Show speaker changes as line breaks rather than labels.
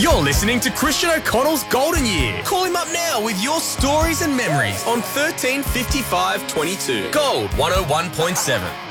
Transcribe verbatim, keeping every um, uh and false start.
You're listening to Christian O'Connell's Golden Year. Call him up now with your stories and memories on thirteen fifty-five twenty-two. Gold one oh one point seven.